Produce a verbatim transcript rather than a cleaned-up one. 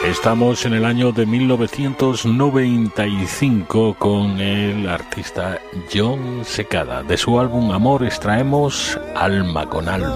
Estamos en el año de mil novecientos noventa y cinco con el artista Jon Secada. De su álbum Amor extraemos Alma con Alma.